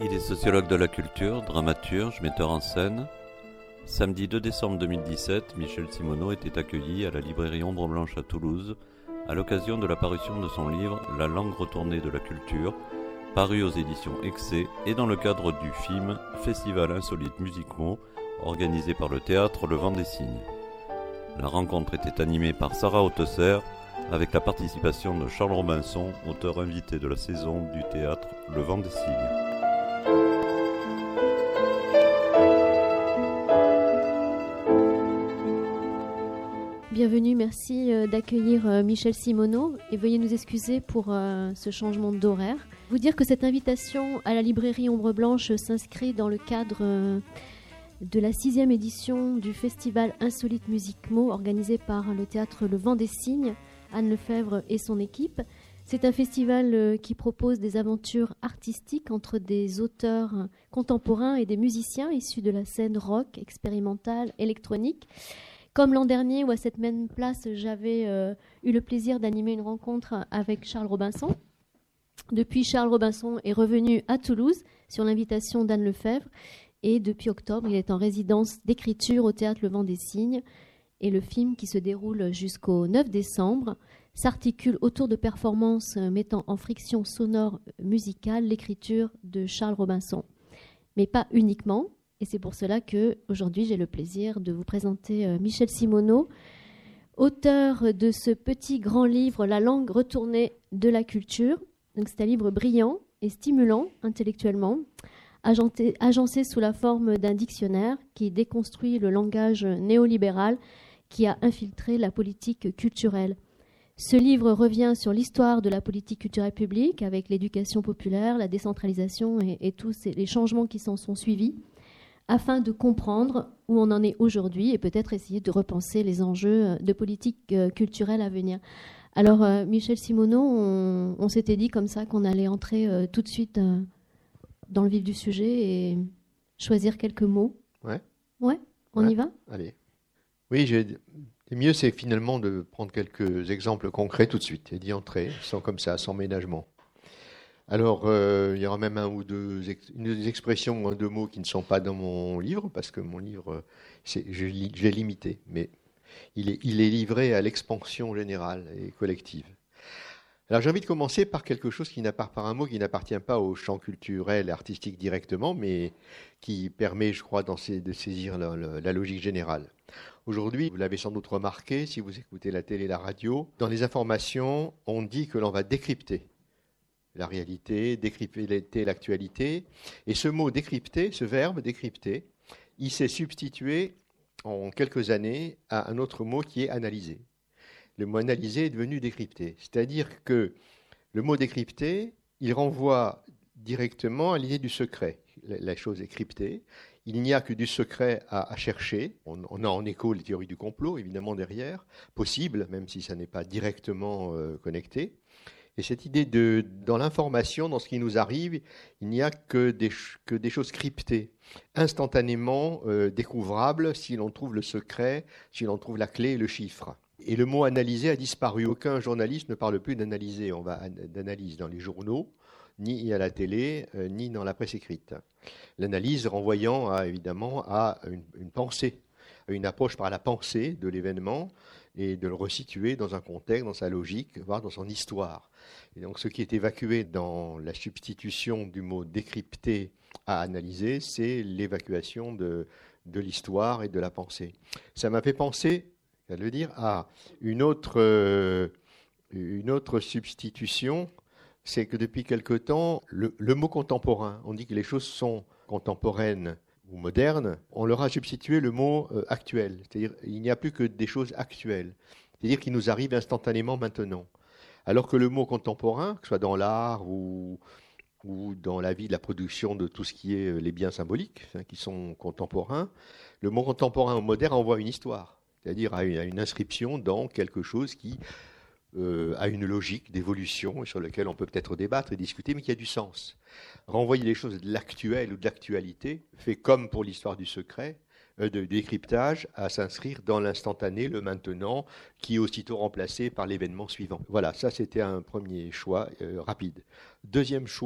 Il est sociologue de la culture, dramaturge, metteur en scène. Samedi 2 décembre 2017, Michel Simoneau était accueilli à la librairie Ombre Blanche à Toulouse à l'occasion de la parution de son livre « La langue retournée de la culture », paru aux éditions Excès et dans le cadre du film « Festival insolite Musique-Mots » organisé par le théâtre Le Vent des Cygnes. La rencontre était animée par Sarah Hautesser avec la participation de Charles Robinson, auteur invité de la saison du théâtre Le Vent des Cygnes. Bienvenue, merci d'accueillir Michel Simoneau et veuillez nous excuser pour ce changement d'horaire. Vous dire que cette invitation à la librairie Ombre Blanche s'inscrit dans le cadre de la 6e édition du festival Insolite Musique-Mots organisé par le théâtre Le Vent des Cygnes, Anne Lefebvre et son équipe. C'est un festival qui propose des aventures artistiques entre des auteurs contemporains et des musiciens issus de la scène rock, expérimentale, électronique. Comme l'an dernier, où à cette même place, j'avais eu le plaisir d'animer une rencontre avec Charles Robinson. Depuis, Charles Robinson est revenu à Toulouse sur l'invitation d'Anne Lefebvre. Et depuis octobre, il est en résidence d'écriture au théâtre Le Vent des Cygnes. Et le film, qui se déroule jusqu'au 9 décembre, s'articule autour de performances mettant en friction sonore musicale l'écriture de Charles Robinson. Mais pas uniquement. Et c'est pour cela qu'aujourd'hui, j'ai le plaisir de vous présenter Michel Simoneau, auteur de ce petit grand livre « La langue retournée de la culture ». Donc, c'est un livre brillant et stimulant intellectuellement, agencé sous la forme d'un dictionnaire qui déconstruit le langage néolibéral qui a infiltré la politique culturelle. Ce livre revient sur l'histoire de la politique culturelle publique avec l'éducation populaire, la décentralisation et tous les changements qui s'en sont suivis, afin de comprendre où on en est aujourd'hui et peut-être essayer de repenser les enjeux de politique culturelle à venir. Alors, Michel Simoneau, on s'était dit comme ça qu'on allait entrer tout de suite dans le vif du sujet et choisir quelques mots. Ouais. Ouais, on y va ? Allez. Oui, le mieux, c'est finalement de prendre quelques exemples concrets tout de suite et d'y entrer, sans ménagement. Alors, il y aura même un ou deux expressions ou deux mots qui ne sont pas dans mon livre, parce que mon livre, j'ai limité, mais il est livré à l'expansion générale et collective. Alors, j'ai envie de commencer par par un mot qui n'appartient pas au champ culturel et artistique directement, mais qui permet, je crois, de saisir la logique générale. Aujourd'hui, vous l'avez sans doute remarqué, si vous écoutez la télé et la radio, dans les informations, on dit que l'on va décrypter la réalité, décrypter l'actualité. Et ce mot décrypter, ce verbe décrypter, il s'est substitué en quelques années à un autre mot qui est analyser. Le mot analyser est devenu décrypter. C'est-à-dire que le mot décrypter, il renvoie directement à l'idée du secret. La chose est cryptée. Il n'y a que du secret à chercher. On a en écho les théories du complot, évidemment, derrière, possible, même si ça n'est pas directement connecté. Et cette idée dans l'information, dans ce qui nous arrive, il n'y a que des choses cryptées, instantanément découvrables si l'on trouve le secret, si l'on trouve la clé et le chiffre. Et le mot analyser a disparu. Aucun journaliste ne parle plus d'analyser. On va d'analyse dans les journaux, ni à la télé, ni dans la presse écrite. L'analyse renvoyant évidemment à une pensée, à une approche par la pensée de l'événement et de le resituer dans un contexte, dans sa logique, voire dans son histoire. Et donc ce qui est évacué dans la substitution du mot décrypter à analyser, c'est l'évacuation de l'histoire et de la pensée. Ça m'a fait penser, à le dire, à une autre substitution, c'est que depuis quelque temps, le mot contemporain, on dit que les choses sont contemporaines ou modernes, on leur a substitué le mot actuel. C'est-à-dire il n'y a plus que des choses actuelles. C'est-à-dire qu'ils nous arrivent instantanément maintenant. Alors que le mot contemporain, que ce soit dans l'art ou dans la vie de la production de tout ce qui est les biens symboliques, qui sont contemporains, le mot contemporain ou moderne envoie une histoire. C'est-à-dire à une inscription dans quelque chose qui a une logique d'évolution sur laquelle on peut peut-être débattre et discuter, mais qui a du sens. Renvoyer les choses de l'actuel ou de l'actualité fait comme pour l'histoire du secret, de décryptage, à s'inscrire dans l'instantané, le maintenant, qui est aussitôt remplacé par l'événement suivant. Voilà, ça c'était un premier choix rapide. Deuxième choix,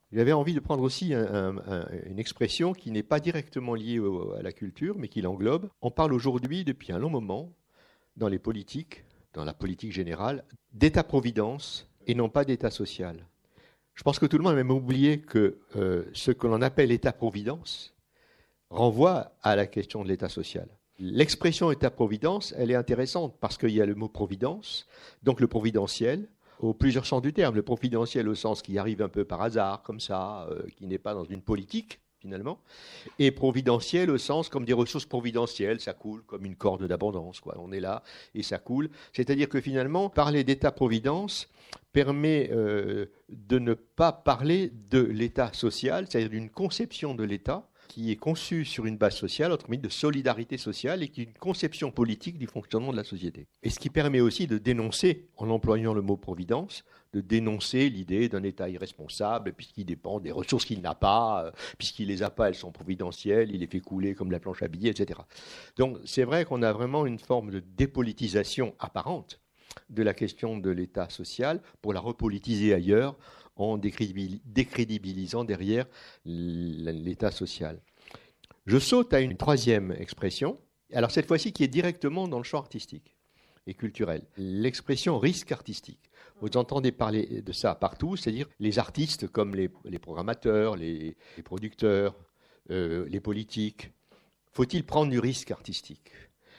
J'avais envie de prendre aussi une expression qui n'est pas directement liée à la culture, mais qui l'englobe. On parle aujourd'hui, depuis un long moment, dans les politiques, dans la politique générale, d'État-providence et non pas d'État social. Je pense que tout le monde a même oublié que ce que l'on appelle État-providence renvoie à la question de l'État social. L'expression État-providence, elle est intéressante parce qu'il y a le mot providence, donc le providentiel, aux plusieurs sens du terme. Le providentiel au sens qui arrive un peu par hasard, comme ça, qui n'est pas dans une politique, finalement, et providentiel au sens comme des ressources providentielles, ça coule comme une corde d'abondance, quoi. On est là et ça coule. C'est-à-dire que finalement, parler d'État-providence permet de ne pas parler de l'État social, c'est-à-dire d'une conception de l'État qui est conçue sur une base sociale, autrement dit de solidarité sociale, et qui est une conception politique du fonctionnement de la société. Et ce qui permet aussi de dénoncer, en employant le mot providence, de dénoncer l'idée d'un État irresponsable, puisqu'il dépend des ressources qu'il n'a pas, puisqu'il ne les a pas, elles sont providentielles, il les fait couler comme la planche à billets, etc. Donc c'est vrai qu'on a vraiment une forme de dépolitisation apparente de la question de l'État social pour la repolitiser ailleurs, en décrédibilisant derrière l'État social. Je saute à une troisième expression, alors cette fois-ci qui est directement dans le champ artistique et culturel, l'expression risque artistique. Vous entendez parler de ça partout, c'est-à-dire les artistes comme les programmateurs, les producteurs, les politiques. Faut-il prendre du risque artistique ?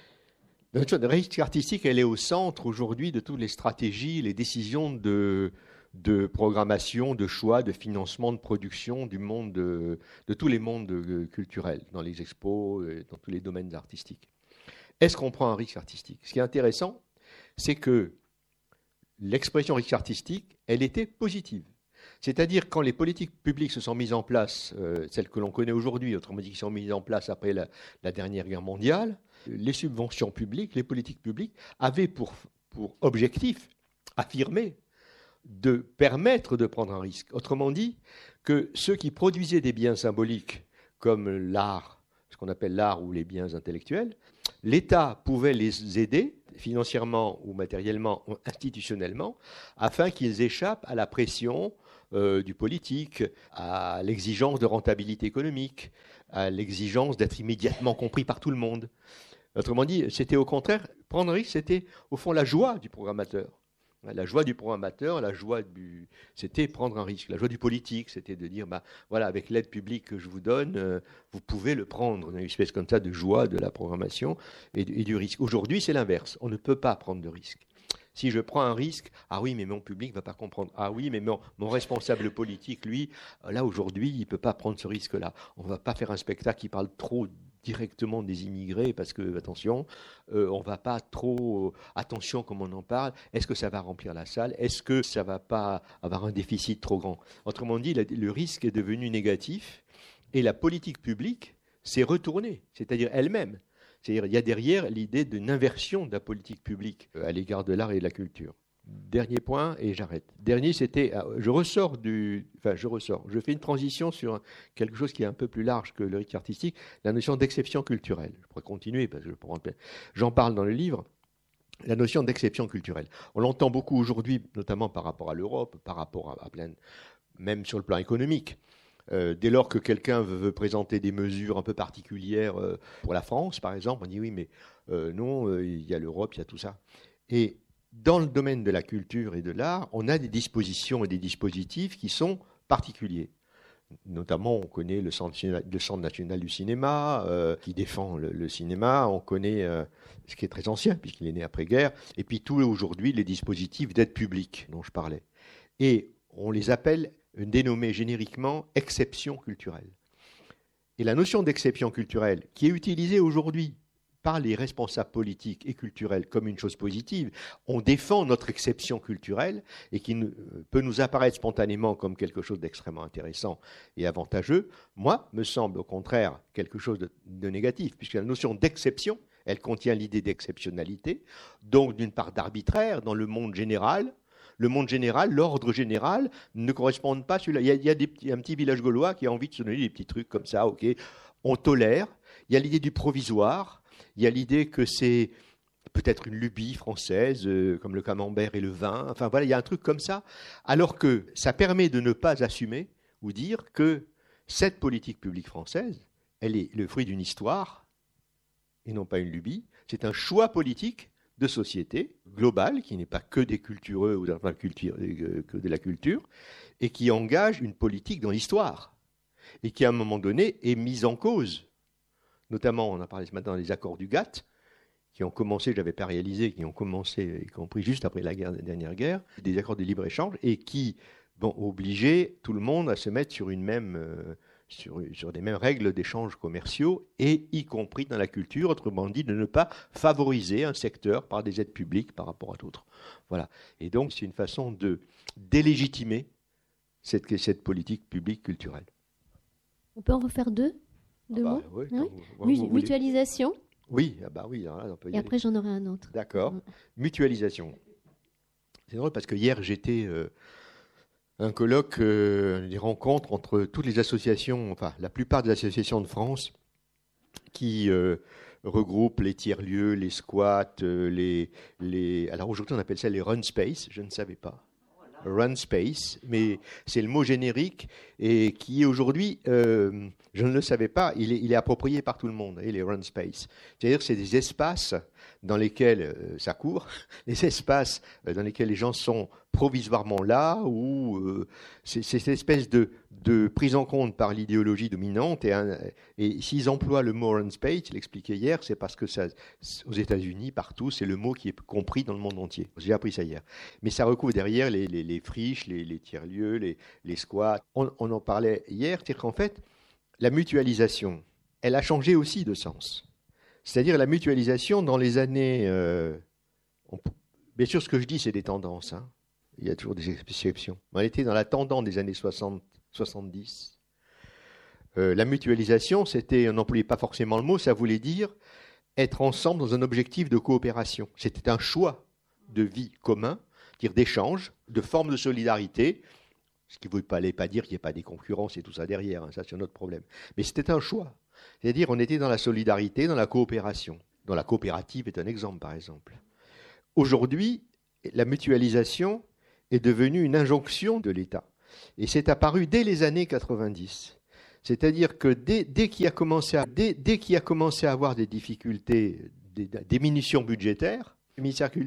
Le risque artistique, elle est au centre aujourd'hui de toutes les stratégies, les décisions de programmation, de choix, de financement, de production du monde, de tous les mondes culturels, dans les expos, dans tous les domaines artistiques. Est-ce qu'on prend un risque artistique ? Ce qui est intéressant, c'est que l'expression risque artistique, elle était positive. C'est-à-dire quand les politiques publiques se sont mises en place, celles que l'on connaît aujourd'hui, autrement dit qui sont mises en place après la dernière guerre mondiale, les subventions publiques, les politiques publiques avaient pour objectif affirmé de permettre de prendre un risque. Autrement dit, que ceux qui produisaient des biens symboliques comme l'art, ce qu'on appelle l'art ou les biens intellectuels, l'État pouvait les aider financièrement ou matériellement ou institutionnellement afin qu'ils échappent à la pression du politique, à l'exigence de rentabilité économique, à l'exigence d'être immédiatement compris par tout le monde. Autrement dit, c'était au contraire, prendre un risque, c'était au fond la joie du programmateur. La joie du programmateur, c'était prendre un risque. La joie du politique, c'était de dire, voilà, avec l'aide publique que je vous donne, vous pouvez le prendre. Une espèce comme ça de joie de la programmation et du risque. Aujourd'hui, c'est l'inverse. On ne peut pas prendre de risque. Si je prends un risque, ah oui, mais mon public ne va pas comprendre. Ah oui, mais mon responsable politique, lui, là, aujourd'hui, il ne peut pas prendre ce risque-là. On ne va pas faire un spectacle qui parle trop directement des immigrés parce que, attention, on ne va pas trop, attention comme on en parle, est-ce que ça va remplir la salle, est-ce que ça ne va pas avoir un déficit trop grand. Autrement dit, le risque est devenu négatif et la politique publique s'est retournée, c'est-à-dire elle-même. C'est-à-dire il y a derrière l'idée d'une inversion de la politique publique à l'égard de l'art et de la culture. Dernier point, et j'arrête. Dernier, c'était, je fais une transition sur quelque chose qui est un peu plus large que le risque artistique, la notion d'exception culturelle. Je pourrais continuer, parce que j'en parle dans le livre, la notion d'exception culturelle. On l'entend beaucoup aujourd'hui, notamment par rapport à l'Europe, par rapport à plein, même sur le plan économique. Dès lors que quelqu'un veut présenter des mesures un peu particulières pour la France, par exemple, on dit oui, mais non, il y a l'Europe, il y a tout ça. Et dans le domaine de la culture et de l'art, on a des dispositions et des dispositifs qui sont particuliers. Notamment, on connaît le Centre national du cinéma, qui défend le cinéma. On connaît ce qui est très ancien, puisqu'il est né après-guerre. Et puis, tous aujourd'hui, les dispositifs d'aide publique dont je parlais. Et on les appelle, dénommés génériquement, exceptions culturelles. Et la notion d'exception culturelle, qui est utilisée aujourd'hui par les responsables politiques et culturels comme une chose positive, on défend notre exception culturelle et qui peut nous apparaître spontanément comme quelque chose d'extrêmement intéressant et avantageux, moi, me semble au contraire quelque chose de négatif, puisque la notion d'exception, elle contient l'idée d'exceptionnalité, donc d'une part d'arbitraire dans le monde général. Le monde général, l'ordre général ne correspond pas à celui-là. Il y a un petit village gaulois qui a envie de se donner des petits trucs comme ça, ok, on tolère. Il y a l'idée du provisoire. Il y a l'idée que c'est peut-être une lubie française, comme le camembert et le vin. Enfin voilà, il y a un truc comme ça. Alors que ça permet de ne pas assumer, vous dire que cette politique publique française, elle est le fruit d'une histoire et non pas une lubie. C'est un choix politique de société globale qui n'est pas que des cultureux ou que de la culture et qui engage une politique dans l'histoire et qui à un moment donné est mise en cause. Notamment, on a parlé ce matin des accords du GATT qui ont commencé, je n'avais pas réalisé, qui ont commencé, y compris juste après la dernière guerre, des accords de libre-échange et qui vont obliger tout le monde à se mettre sur une même sur des mêmes règles d'échanges commerciaux, et y compris dans la culture, autrement dit, de ne pas favoriser un secteur par des aides publiques par rapport à d'autres. Voilà. Et donc, c'est une façon de délégitimer cette politique publique culturelle. On peut en refaire deux mots oui, mutualisation. Oui, oui. Alors là, on peut y et après, j'en aurai un autre. D'accord. Mutualisation. C'est drôle parce que hier, j'étais... un colloque, des rencontres entre toutes les associations, enfin la plupart des associations de France qui regroupent les tiers-lieux, les squats, alors aujourd'hui on appelle ça les run space, je ne savais pas. Run space, mais c'est le mot générique et qui aujourd'hui, je ne le savais pas, il est approprié par tout le monde, les run space. C'est-à-dire que c'est des espaces dans lesquels ça court, les espaces dans lesquels les gens sont provisoirement là, où c'est cette espèce de prise en compte par l'idéologie dominante. Et s'ils emploient le mot run space, je l'expliquais hier, c'est parce que ça, aux États-Unis, partout, c'est le mot qui est compris dans le monde entier. J'ai appris ça hier. Mais ça recouvre derrière les friches, les tiers-lieux, les squats. On en parlait hier, c'est-à-dire qu'en fait, la mutualisation, elle a changé aussi de sens. C'est-à-dire la mutualisation dans les années... bien sûr, ce que je dis, c'est des tendances. Hein. Il y a toujours des exceptions. On était dans la tendance des années 60-70. La mutualisation, on n'employait pas forcément le mot, ça voulait dire être ensemble dans un objectif de coopération. C'était un choix de vie commun, dire d'échange, de forme de solidarité, ce qui ne voulait pas dire qu'il n'y ait pas des concurrences et tout ça derrière, hein, ça c'est un autre problème. Mais c'était un choix. C'est-à-dire on était dans la solidarité, dans la coopération. Dans la coopérative est un exemple, par exemple. Aujourd'hui, la mutualisation est devenue une injonction de l'État. Et c'est apparu dès les années 90. C'est-à-dire que dès qu'il a commencé à avoir des difficultés, des diminutions budgétaires, le ministère